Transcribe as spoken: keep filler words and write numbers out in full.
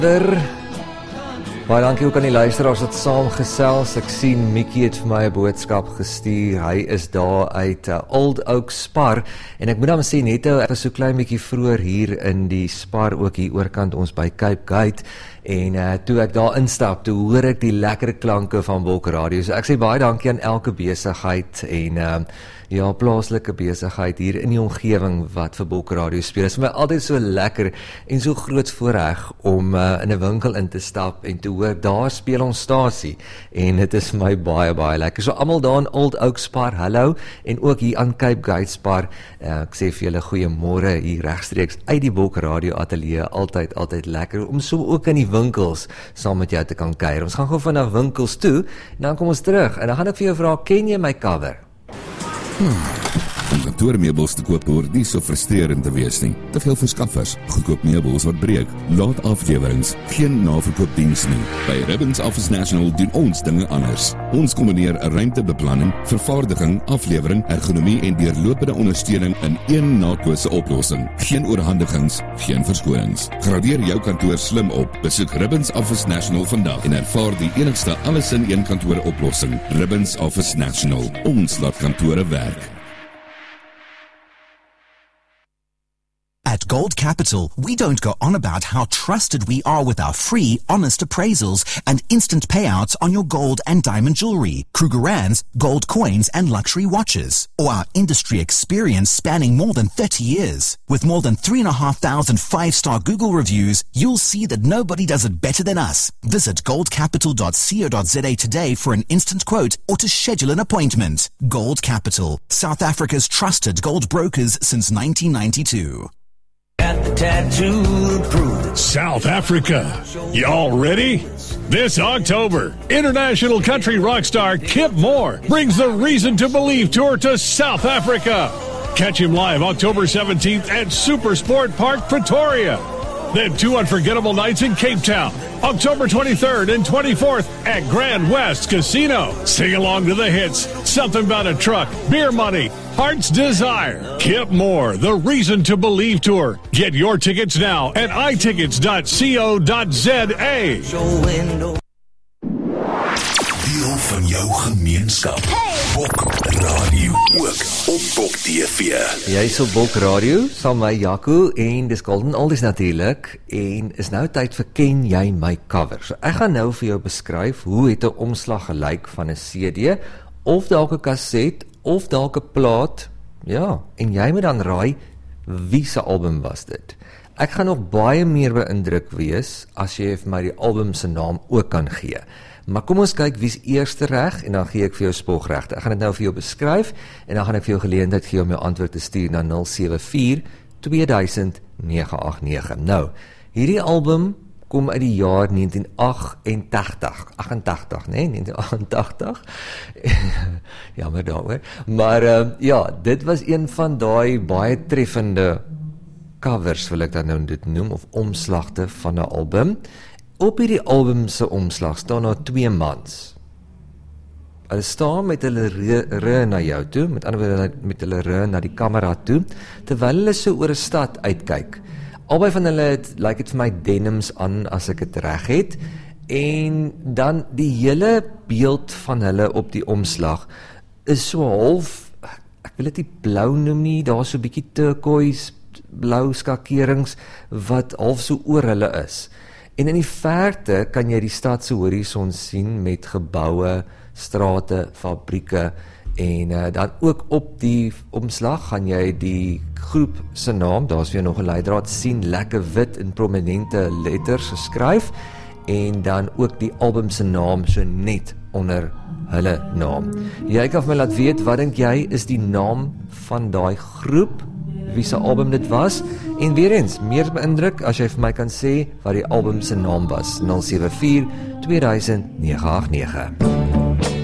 Baie dankie ook aan die luisteraars wat saamgesels. Ek sien Mickey het vir my 'n boodskap gestuur. Hy is daar uit uh, Old Oak Spar en ek moet dan sê net ek was so klein bietjie vroeër hier in die Spar ook hier oorkant ons by Cape Gate en uh, toe ek daar instap, toe hoor ek die lekker klanke van Bulk Radio. So ek sê baie dankie aan elke besigheid en uh, ja, plaaslike besigheid hier in die omgewing wat vir Bulk Radio speel. Dit is vir my altyd so lekker en so groot voorreg om uh, in 'n winkel in te stap en te hoor, daar speel ons stasie en dit is vir my baie, baie lekker. So almal daar in Old Oak Spar, hallo, en ook hier aan Cape Gate Spar, uh, ek sê vir julle goeiemôre hier regstreeks uit die Bulk Radio ateljee, altyd, altyd lekker, om so ook in die winkels saam met jou te kan kuier. Ons gaan gou van na winkels toe, en dan kom ons terug, en dan gaan ek vir jou vra, ken jy my cover? Hmm. Om kantoormeubels te koop hoort nie so frustrerend te wees nie. Te veel verskaffers, goedkoop meubels wat breek, laat aflewerings, geen naverkoopdiens nie. By Ribbons Office National doen ons dinge anders. Ons kombineer ruimtebeplanning, vervaardiging, aflewering, ergonomie en deurlopende ondersteuning in een naatkose oplossing. Geen oorhandigings, geen verskonings. Gradeer jou kantoor slim op. Besoek Ribbons Office National vandag en ervaar die enigste alles in een kantoor oplossing. Ribbons Office National. Ons laat kantore werk. At Gold Capital, we don't go on about how trusted we are with our free, honest appraisals and instant payouts on your gold and diamond jewelry, Krugerrands, gold coins and luxury watches, or our industry experience spanning more than thirty years. With more than three and a half thousand five-star Google reviews, you'll see that nobody does it better than us. Visit gold capital dot co dot za today for an instant quote or to schedule an appointment. Gold Capital, South Africa's trusted gold brokers since nineteen ninety-two. Got the tattoo to prove it. South Africa. Y'all ready? This October, international country rock star Kip Moore brings the Reason to Believe tour to South Africa. Catch him live October seventeenth at Super Sport Park, Pretoria. Then two unforgettable nights in Cape Town, October twenty-third and twenty-fourth at Grand West Casino. Sing along to the hits, Something About a Truck, Beer Money, Heart's Desire. Kip Moore, the Reason to Believe tour. Get your tickets now at i tickets dot co dot za. Deel van jou gemeenskap. Bulk Radio ook op Bulk T V. Jy is op Bulk Radio, saam met Jaco en dis Golden Oldies natuurlik en is nou tyd vir Ken Jy My Cover. So ek gaan nou vir jou beskryf hoe het 'n omslag gelyk van 'n C D of dalk 'n kaset of dalk 'n plaat. Ja, en jy moet dan raai wie se album was dit. Ek gaan nog baie meer beïndruk wees as jy vir my die album se naam ook kan gee. Maar kom ons kyk wie's eerste reg en dan gee ek vir jou spogregte. Ek gaan dit nou vir jou beskryf en dan gaan ek vir jou geleentheid gee om jou antwoord te stuur na nul sewe vier twee duisend nege agt nege. Nou, hierdie album kom uit die jaar negentien agt en tachtig, agt en tachtig, nee, negentien agt en tachtig. Jammer daaroor. Maar uh, ja, dit was een van daai baie treffende covers, wil ek dat nou dit noem, of omslagte van 'n album. Op hierdie album se omslag staan daar twee mans. Hulle staan met hulle rug na jou toe, met ander woorde met hulle rug na die kamera toe, terwyl hulle so oor 'n stad uitkyk. Albei van hulle het, lyk dit vir my, denims aan as ek dit reg het, en dan die hele beeld van hulle op die omslag is so half, ek wil dit nie blou noem nie, daar is so 'n bietjie turquoise, blou skakerings wat half so oor hulle is. En in die verte kan jy die stad se horison sien met geboue, strate, fabrieke en uh, dan ook op die omslag gaan jy die groep se naam, daar's weer nog 'n leidraad sien, lekker wit in prominente letters geskryf en dan ook die album se naam so net onder hulle naam. Jy kan vir my laat weet, wat dink jy is die naam van daai groep? Wie se album dit was, en weer eens, meer beïndruk as jy vir my kan sê wat die album se naam was, nul sewe vier twee duisend nege agt nege.